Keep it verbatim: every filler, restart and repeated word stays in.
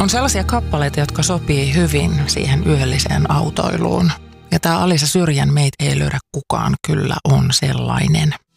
On sellaisia kappaleita, jotka sopii hyvin siihen yölliseen autoiluun. Ja tämä Alisa Syrjän Meitä ei löydä kukaan kyllä on sellainen.